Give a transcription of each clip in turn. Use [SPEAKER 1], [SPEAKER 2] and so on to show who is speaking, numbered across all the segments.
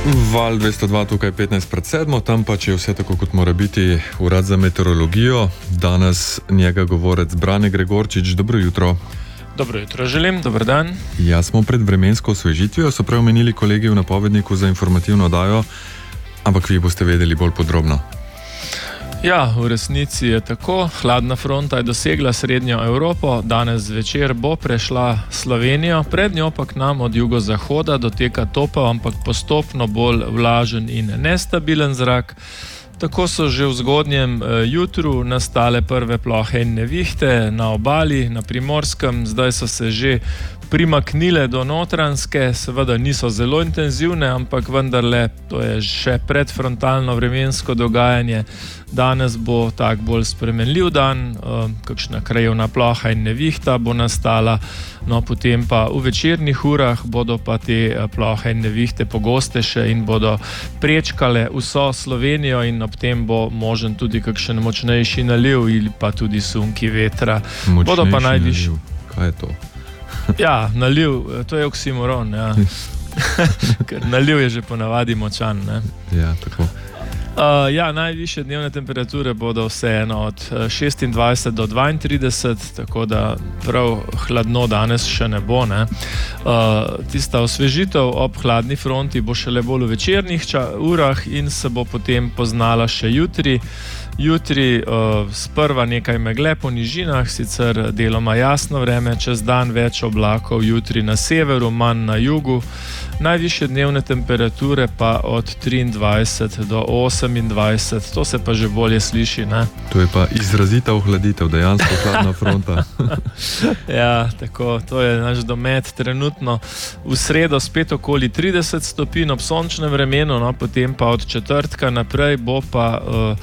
[SPEAKER 1] Val 202, tukaj 15:07, tam pa, če je vse tako, kot mora biti, Urad za meteorologijo. Danes njega govorec Brane Gregorčič. Dobro jutro.
[SPEAKER 2] Dobro jutro želim, dober dan.
[SPEAKER 1] Ja, smo pred vremensko osvežitvijo, so prej omenili kolegi v napovedniku za informativno oddajo, ampak vi boste vedeli bolj podrobno.
[SPEAKER 2] Ja, v resnici je tako. Hladna fronta je dosegla srednjo Evropo, danes zvečer bo prešla Slovenijo, pred njo pa k nam od jugozahoda doteka topel, ampak postopno bolj vlažen in nestabilen zrak. Tako so že v zgodnjem jutru nastale prve plohe in nevihte na obali, na Primorskem, zdaj so se že primaknile do Notranjske, seveda niso zelo intenzivne, ampak vendarle to je še predfrontalno vremensko dogajanje. Danes bo tak bolj spremenljiv dan, kakšna krajevna ploha in nevihta bo nastala, no potem pa v večernih urah bodo pa te plohe in nevihte pogostejše in bodo prečkale vso Slovenijo in ob tem bo možen tudi kakšen močnejši naliv ali pa tudi sunki vetra. Bodo pa najvišji.
[SPEAKER 1] Kaj je to?
[SPEAKER 2] Ja, naliv, to je oksimoron, ja. Ker naliv je že ponavadi močan, ne?
[SPEAKER 1] Ja, tako.
[SPEAKER 2] Ja, najvišje dnevne temperature bodo vseeno od 26 do 32, tako da prav hladno danes še ne bo, ne. Tista osvežitev ob hladni fronti bo šele bolj v večernih urah in se bo potem poznala še jutri. Jutri sprva nekaj megle po nižinah, sicer deloma jasno vreme, čez dan več oblakov, jutri na severu, manj na jugu. Najvišje dnevne temperature pa od 23 do 28, to se pa že bolje sliši, ne?
[SPEAKER 1] To je pa izrazita ohladitev, dejansko hladna fronta.
[SPEAKER 2] Ja, tako, to je naš domet trenutno. V sredo spet okoli 30 stopinj ob sončnem vremenu, no, potem pa od četrtka naprej bo pa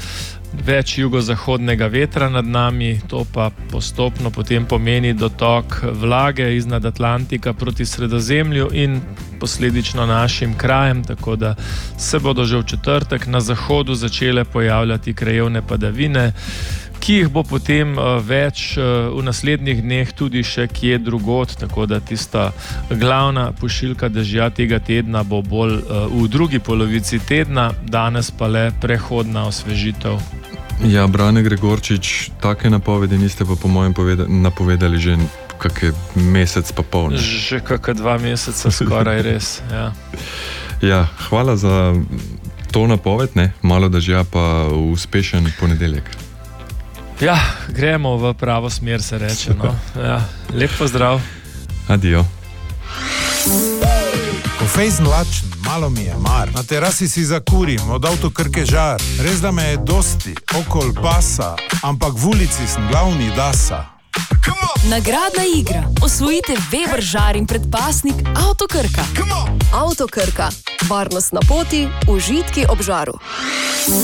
[SPEAKER 2] več jugozahodnega vetra nad nami, to pa postopno potem pomeni dotok vlage iznad Atlantika proti Sredozemlju in posledično našim krajem, tako da se bodo že v četrtek na zahodu začele pojavljati krajevne padavine, ki jih bo potem več v naslednjih dneh tudi še kje drugod, tako da tista glavna pošiljka dežja tega tedna bo bolj v drugi polovici tedna, danes pa le prehodna osvežitev.
[SPEAKER 1] Ja, Brane Gregorčič, take napovedi niste pa po mojem napovedali že kakšen mesec pa pol.
[SPEAKER 2] Že kakšna 2 meseca skoraj res, ja.
[SPEAKER 1] Ja, hvala za to napoved, ne? Malo dežja pa uspešen ponedeljek.
[SPEAKER 2] Ja, gremo v pravo smer, se reče, no. Ja, lep pozdrav.
[SPEAKER 1] Adijo.
[SPEAKER 3] Ko fejst mlačen, malo mi je mar, na terasi si zakurim, od avtokrke žar. Res da me je dosti okol pasa, ampak v ulici sem glavni dasa.
[SPEAKER 4] Nagradna igra. Osvojite Weber žar in predpasnik Avtokrka.
[SPEAKER 5] Avtokrka. Varnost na poti, užitki ob žaru.